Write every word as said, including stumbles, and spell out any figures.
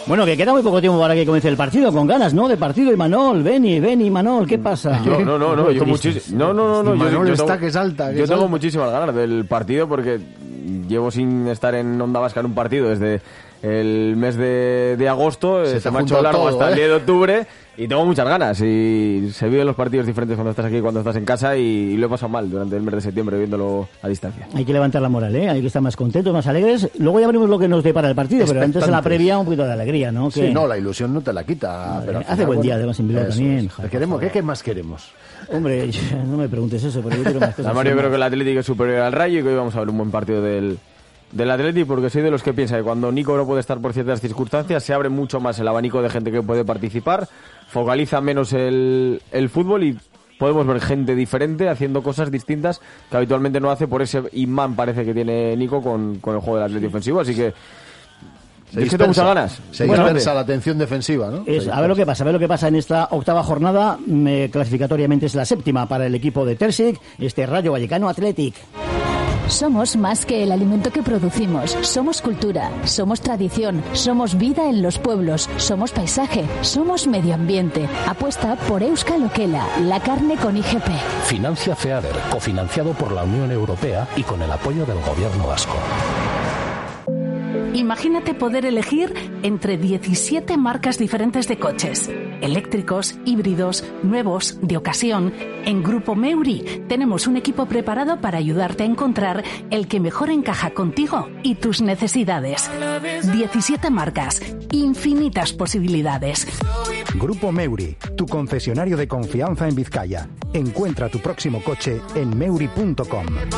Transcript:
Bueno, que queda muy poco tiempo para que comience el partido, con ganas, ¿no? De partido, Imanol, Beni, Beni, Imanol, ¿qué pasa? Yo, no, no, no, yo muchísimo. No, no, no, no. Imanol yo, yo está tengo, que salta. Que yo salta. tengo muchísimas ganas del partido porque llevo sin estar en Onda Vasca en un partido desde el mes de, de agosto. Se, se se me ha hecho largo todo, hasta ¿eh? el diez de octubre. Y tengo muchas ganas, y se viven los partidos diferentes cuando estás aquí y cuando estás en casa, y, y lo he pasado mal durante el mes de septiembre viéndolo a distancia. Hay que levantar la moral, ¿eh? Hay que estar más contentos, más alegres. Luego ya veremos lo que nos depara el partido, pero antes en la previa un poquito de alegría, ¿no? Que... Sí, no, la ilusión no te la quita. Pero hace buen día, además, en Bilbao también. Joder, queremos, ¿qué, ¿Qué más queremos? Hombre, no me preguntes eso, pero yo quiero más cosas. Mario, creo que el Atlético es superior al Rayo y que hoy vamos a ver un buen partido del... del Atlético, porque soy de los que piensa que cuando Nico no puede estar por ciertas circunstancias se abre mucho más el abanico de gente que puede participar, focaliza menos el, el fútbol y podemos ver gente diferente haciendo cosas distintas que habitualmente no hace por ese imán parece que tiene Nico con, con el juego del Atlético ofensivo, así que Se es que tengo muchas ganas. Se Bueno, dispersa la atención defensiva, ¿no? Es, a ver lo que pasa, a ver lo que pasa en esta octava jornada. Me, clasificatoriamente es la séptima para el equipo de Tersic, este Rayo Vallecano Athletic. Somos más que el alimento que producimos. Somos cultura, somos tradición, somos vida en los pueblos, somos paisaje, somos medio ambiente. Apuesta por Euskal Okela, la carne con I G P. Financia FEADER, cofinanciado por la Unión Europea y con el apoyo del Gobierno vasco. Imagínate poder elegir entre diecisiete marcas diferentes de coches. Eléctricos, híbridos, nuevos, de ocasión. En Grupo Meuri tenemos un equipo preparado para ayudarte a encontrar el que mejor encaja contigo y tus necesidades. diecisiete marcas, infinitas posibilidades. Grupo Meuri, tu concesionario de confianza en Vizcaya. Encuentra tu próximo coche en meuri punto com.